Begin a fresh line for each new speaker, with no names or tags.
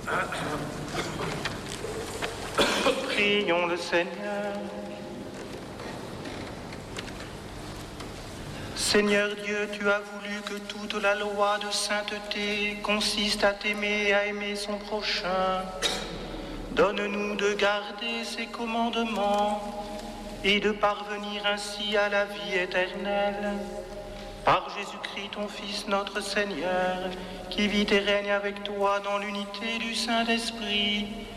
Prions le Seigneur. Seigneur Dieu, tu as voulu que toute la loi de sainteté consiste à t'aimer et à aimer son prochain. Donne-nous de garder ses commandements et de parvenir ainsi à la vie éternelle. Par Jésus-Christ, ton Fils, notre Seigneur, qui vit et règne avec toi dans l'unité du Saint-Esprit,